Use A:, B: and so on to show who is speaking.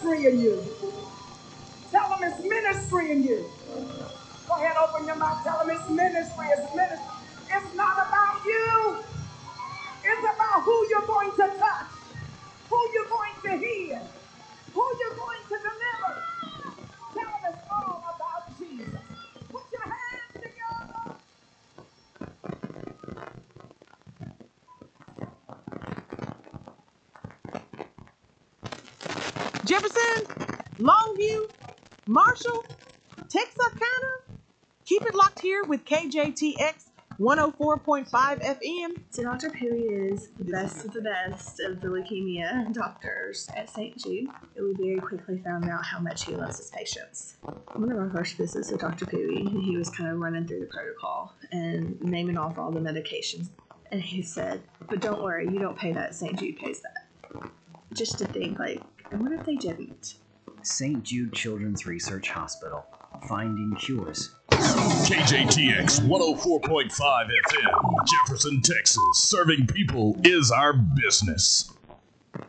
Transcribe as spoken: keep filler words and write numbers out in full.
A: ministry in you. Tell them it's ministry in you. Go ahead, open your mouth. Tell them it's ministry. It's ministry. It's not about you. It's about who you're going to touch, who you're going to heal, who you're going to deliver. Tell them it's all about Jesus. Put your hands together.
B: Jefferson, Longview, Marshall, Texarkana. Keep it locked here with K J T X one oh four point five F M.
C: So Doctor Pui is the best of the best of the leukemia doctors at Saint Jude. We very quickly found out how much he loves his patients. One of our first visits with Doctor Pui, he was kind of running through the protocol and naming off all the medications. And he said, but don't worry, you don't pay that, Saint Jude pays that. Just to think, like, I wonder if they didn't.
D: Saint Jude Children's Research Hospital. Finding cures.
E: K J T X one oh four point five F M, Jefferson, Texas. Serving people is our business.